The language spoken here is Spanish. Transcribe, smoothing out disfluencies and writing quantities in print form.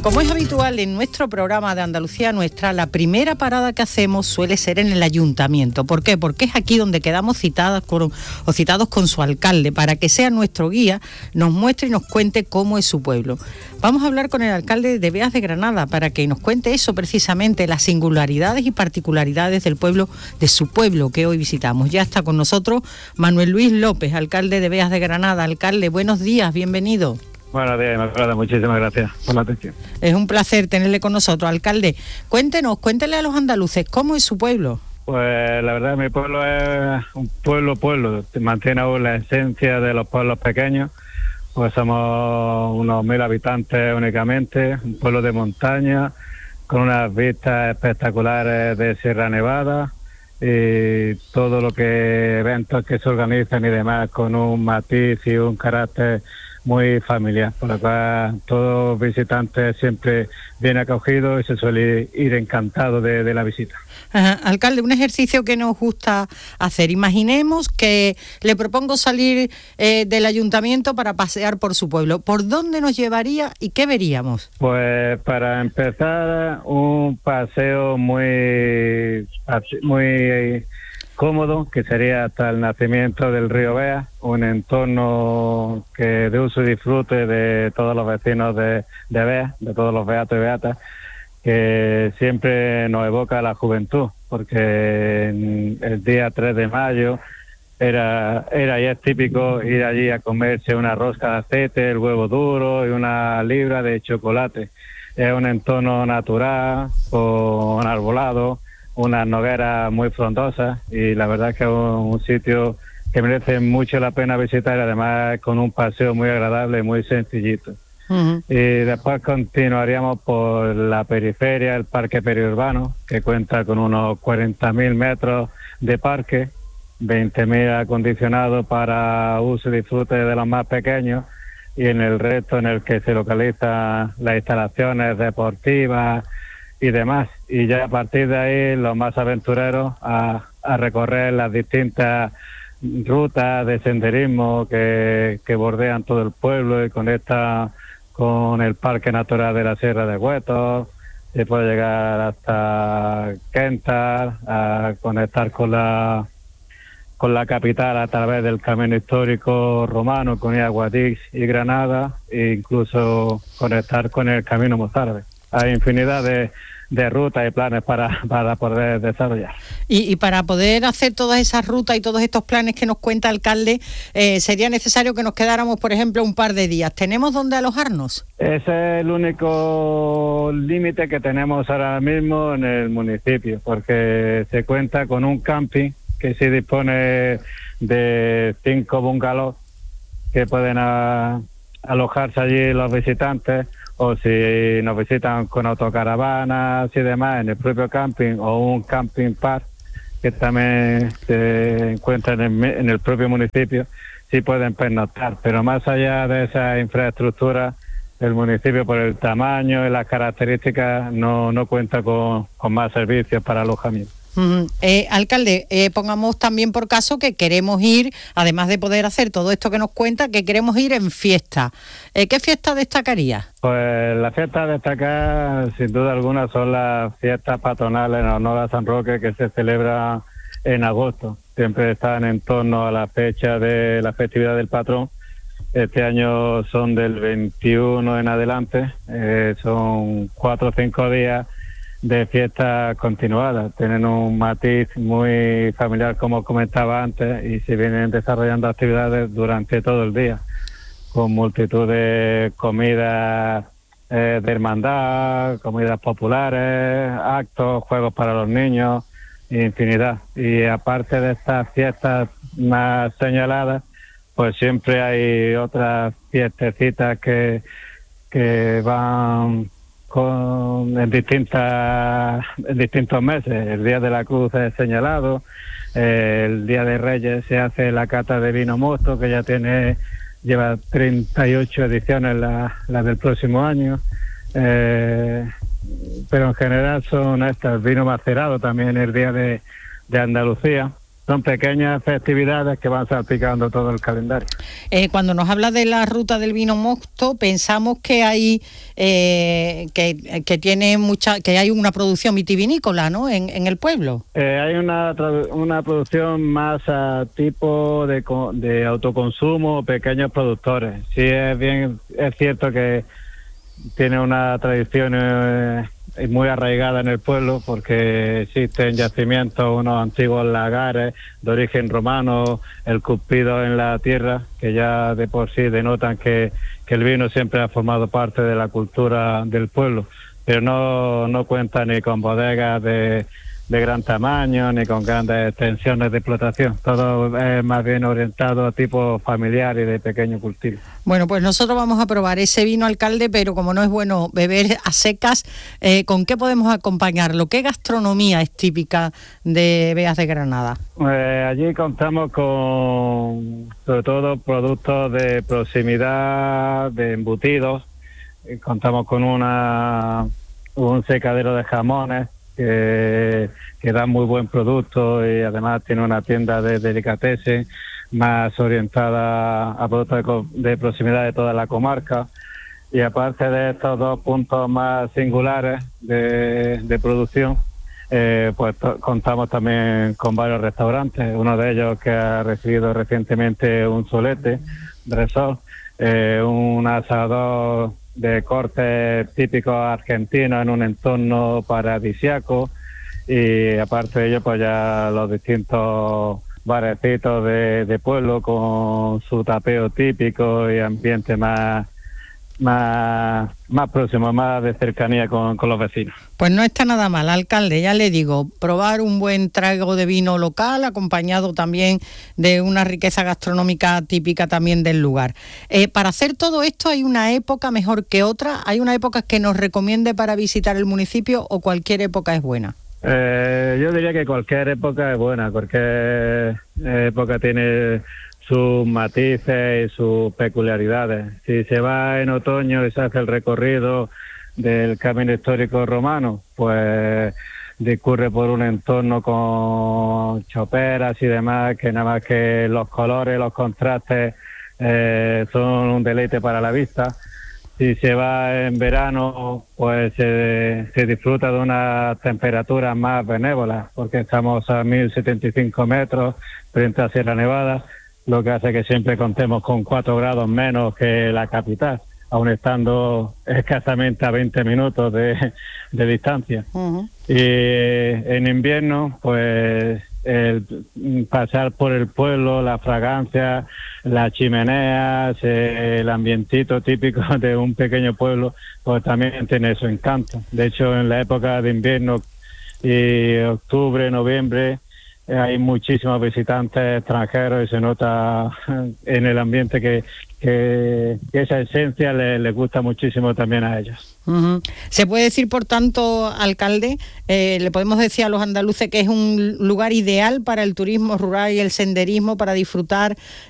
Como es habitual en nuestro programa de Andalucía Nuestra, la primera parada que hacemos suele ser en el ayuntamiento. ¿Por qué? Porque es aquí donde quedamos citados con su alcalde, para que sea nuestro guía, nos muestre y nos cuente cómo es su pueblo. Vamos a hablar con el alcalde de Beas de Granada para que nos cuente eso precisamente, las singularidades y particularidades del pueblo, de su pueblo que hoy visitamos. Ya está con nosotros Manuel Luis López, alcalde de Beas de Granada. Alcalde, buenos días, bienvenido. Buenos días, Inmaculada, muchísimas gracias por la atención. Es un placer tenerle con nosotros. Alcalde, cuéntele a los andaluces, ¿cómo es su pueblo? Pues la verdad, mi pueblo es un pueblo, mantiene aún la esencia de los pueblos pequeños, pues somos unos 1000 habitantes únicamente, un pueblo de montaña, con unas vistas espectaculares de Sierra Nevada, y todo lo que eventos que se organizan y demás con un matiz y un carácter muy familiar, por lo cual todo visitante siempre viene acogido y se suele ir encantado de la visita. Alcalde, un ejercicio que nos gusta hacer. Imaginemos que le propongo salir del ayuntamiento para pasear por su pueblo. ¿Por dónde nos llevaría y qué veríamos? Pues para empezar, un paseo muy cómodo, que sería hasta el nacimiento del río Beas, un entorno que de uso y disfrute de todos los vecinos de Beas, de todos los beatos y beatas, que siempre nos evoca la juventud, porque el día 3 de mayo era y es típico ir allí a comerse una rosca de aceite, el huevo duro y una libra de chocolate. Es un entorno natural, con arbolado, unas nogueras muy frondosas, y la verdad es que es un sitio que merece mucho la pena visitar, además con un paseo muy agradable y muy sencillito. Uh-huh. Y después continuaríamos por la periferia, el parque periurbano, que cuenta con unos 40.000 metros de parque, 20.000 acondicionados para uso y disfrute de los más pequeños, y en el resto en el que se localizan las instalaciones deportivas y demás, y ya a partir de ahí los más aventureros a recorrer las distintas rutas de senderismo que bordean todo el pueblo y conectan con el Parque Natural de la Sierra de Huetos. Se puede llegar hasta Kentar, a conectar con la capital a través del camino histórico romano con Guadix y Granada, e incluso conectar con el camino mozárabe. Hay infinidad de rutas y planes para poder desarrollar. Y para poder hacer todas esas rutas y todos estos planes que nos cuenta alcalde, sería necesario que nos quedáramos, por ejemplo, un par de días. ¿Tenemos dónde alojarnos? Ese es el único límite que tenemos ahora mismo en el municipio, porque se cuenta con un camping que sí dispone de 5 bungalows que pueden alojarse allí los visitantes, o si nos visitan con autocaravanas y demás en el propio camping, o un camping park que también se encuentra en el propio municipio, sí pueden pernoctar. Pero más allá de esa infraestructura, el municipio, por el tamaño y las características, no cuenta con más servicios para alojamiento. Alcalde, pongamos también por caso que queremos ir, además de poder hacer todo esto que nos cuenta, que queremos ir en fiesta. ¿Qué fiesta destacaría? Pues la fiesta a destacar, sin duda alguna, son las fiestas patronales en honor a San Roque, que se celebra en agosto. Siempre están en torno a la fecha de la festividad del patrón. Este año son del 21 en adelante, son 4 o 5 días de fiestas continuadas. Tienen un matiz muy familiar, como comentaba antes, y se vienen desarrollando actividades durante todo el día, con multitud de comidas de hermandad, comidas populares, actos, juegos para los niños, infinidad. Y aparte de estas fiestas más señaladas, pues siempre hay otras fiestecitas que van en distintos meses. El Día de la Cruz es señalado, el Día de Reyes se hace la cata de vino mosto, que ya lleva 38 ediciones la del próximo año, pero en general son estas. El vino macerado también, el Día de Andalucía, son pequeñas festividades que van salpicando todo el calendario. Cuando nos habla de la ruta del vino mosto, pensamos que hay que tiene que hay una producción vitivinícola, ¿no? En el pueblo. Hay una producción más a tipo de autoconsumo, pequeños productores. Sí, es cierto que tiene una tradición muy arraigada en el pueblo, porque existen yacimientos, unos antiguos lagares de origen romano, el cupido en la tierra, que ya de por sí denotan que el vino siempre ha formado parte de la cultura del pueblo, pero no cuenta ni con bodegas de gran tamaño, ni con grandes extensiones de explotación. Todo es más bien orientado a tipo familiar y de pequeño cultivo. Bueno, pues nosotros vamos a probar ese vino, alcalde, pero como no es bueno beber a secas, ¿con qué podemos acompañarlo? ¿Qué gastronomía es típica de Beas de Granada? Allí contamos con, sobre todo, productos de proximidad, de embutidos. Contamos con un secadero de jamones que da muy buen producto, y además tiene una tienda de delicatessen más orientada a productos de proximidad de toda la comarca. Y aparte de estos dos puntos más singulares de producción, pues contamos también con varios restaurantes. Uno de ellos que ha recibido recientemente un solete Resort, un asador de cortes típicos argentinos en un entorno paradisiaco, y aparte de ello pues ya los distintos barecitos de pueblo con su tapeo típico y ambiente más próximo, más de cercanía con los vecinos. Pues no está nada mal, alcalde, ya le digo, probar un buen trago de vino local acompañado también de una riqueza gastronómica típica también del lugar. Para hacer todo esto, ¿hay una época mejor que otra? ¿Hay una época que nos recomiende para visitar el municipio o cualquier época es buena? Yo diría que cualquier época es buena, cualquier época tiene sus matices y sus peculiaridades. Si se va en otoño y se hace el recorrido del camino histórico romano, pues discurre por un entorno con choperas y demás, que nada más que los colores, los contrastes son un deleite para la vista. Si se va en verano, pues se disfruta de unas temperaturas más benévolas, porque estamos a 1075 metros frente a Sierra Nevada, lo que hace que siempre contemos con 4 grados menos que la capital, aun estando escasamente a 20 minutos de distancia. Uh-huh. Y en invierno, pues el pasar por el pueblo, la fragancia, las chimeneas, el ambientito típico de un pequeño pueblo, pues también tiene su encanto. De hecho, en la época de invierno y octubre, noviembre, hay muchísimos visitantes extranjeros y se nota en el ambiente que esa esencia les gusta muchísimo también a ellos. Uh-huh. Se puede decir, por tanto, alcalde, le podemos decir a los andaluces que es un lugar ideal para el turismo rural y el senderismo, para disfrutar